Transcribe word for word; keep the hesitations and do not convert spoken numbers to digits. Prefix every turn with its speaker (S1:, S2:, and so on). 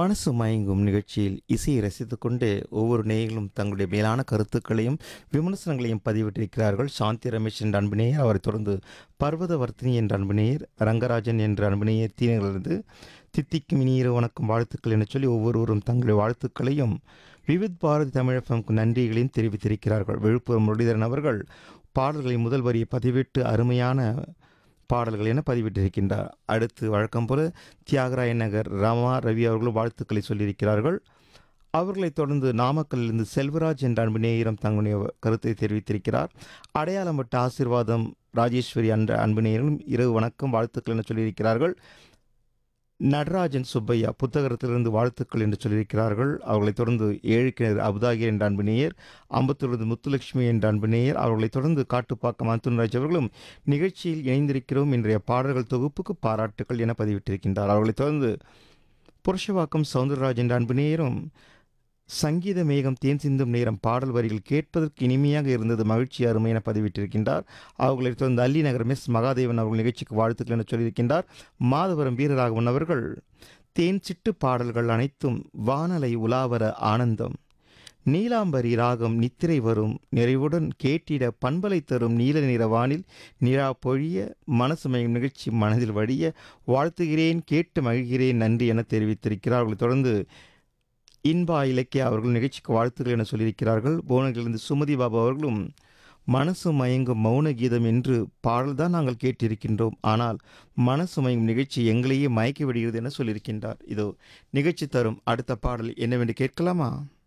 S1: மனசு மயங்கும் நிகழ்ச்சியில் இசையை ரசித்துக் கொண்டு ஒவ்வொரு நேயர்களும் தங்களுடைய மேலான கருத்துக்களையும் விமர்சனங்களையும் பதிவிட்டிருக்கிறார்கள். சாந்தி ரமேஷ் என்ற அன்பினேயர், அவரைத் தொடர்ந்து பர்வதவர்த்தினி என்ற அன்பினேயர், ரங்கராஜன் என்ற அன்பினேயர் தீனங்களிலிருந்து தித்திக்கும் இனியிரு வணக்கம் வாழ்த்துக்கள் என சொல்லி ஒவ்வொருவரும் தங்களுடைய வாழ்த்துக்களையும் விவித் பாரதி தமிழகம்க்கு நன்றிகளையும் தெரிவித்திருக்கிறார்கள். விழுப்புரம் முரளிதரன் அவர்கள் பாடல்களின் முதல் வரியை பதிவிட்டு அருமையான பாடல்கள் என பதிவிட்டிருக்கின்றார். அடுத்து வழக்கம் போல தியாகராய நகர் ராமா ரவி அவர்களும் வாழ்த்துக்களை சொல்லியிருக்கிறார்கள். அவர்களைத் தொடர்ந்து நாமக்கல்லிருந்து செல்வராஜ் என்ற அன்புநேயரும் தங்களுடைய கருத்தை தெரிவித்திருக்கிறார். அடையாளம்பட்ட ஆசீர்வாதம் ராஜேஸ்வரி என்ற அன்புநேயரும் இரவு வணக்கம் வாழ்த்துக்கள் என சொல்லியிருக்கிறார்கள். நடராஜன் சுப்பையா புத்தகத்திலிருந்து வாழ்த்துக்கள் என்று சொல்லியிருக்கிறார்கள். அவர்களைத் தொடர்ந்து ஏழுக்கிணறு அபுதாகி என்ற அன்புநேயர், அம்பத்தூரிலிருந்து முத்துலட்சுமி என்ற அன்புநேயர், அவர்களைத் தொடர்ந்து காட்டுப்பாக்கம் அந்துன்ராஜ் அவர்களும் நிகழ்ச்சியில் இணைந்திருக்கிறோம், இன்றைய பாடல்கள் தொகுப்புக்கு பாராட்டுக்கள் என பதிவிட்டிருக்கின்றார். அவர்களைத் தொடர்ந்து புருஷவாக்கம் சவுந்தரராஜ் என்ற அன்புநேயரும் சங்கீத மேகம் தேன் சிந்தும் நேரம் பாடல் வரிகள் கேட்பதற்கு இனிமையாக இருந்தது, மகிழ்ச்சி அருமை என பதிவிட்டிருக்கின்றார். அவர்களைத் தொடர்ந்து அல்லி நகர் மிஸ் மகாதேவன் அவர்கள் நிகழ்ச்சிக்கு வாழ்த்துக்கள் என சொல்லியிருக்கின்றார். மாதவரம் வீரராகவன் அவர்கள் தேன் சிட்டு பாடல்கள் அனைத்தும் வானலை உலாவர ஆனந்தம், நீலாம்பரி ராகம் நித்திரை வரும் நிறைவுடன் கேட்டிட பண்பலை தரும் நீல நிற வானில் நிலா பொழிய மனசுமயம் நிகழ்ச்சி மனதில் வடிய வாழ்த்துகிறேன் கேட்டு மகிழ்கிறேன் நன்றி என தெரிவித்திருக்கிறார். அவர்களைத் தொடர்ந்து இன்பா இலக்கியா அவர்கள் நிகழ்ச்சிக்கு வாழ்த்துக்கள் என சொல்லியிருக்கிறார்கள். புவனகிலிருந்து சுமதி பாபு அவர்களும் மனசு மயங்கும் மௌன கீதம் என்று பாடல்தான் நாங்கள் கேட்டிருக்கின்றோம், ஆனால் மனசு மயங்கும் நிகழ்ச்சி எங்களையே மயக்கி விடுகிறது என சொல்லியிருக்கின்றார். இதோ நிகழ்ச்சி தரும் அடுத்த பாடல் என்னவென்று கேட்கலாமா?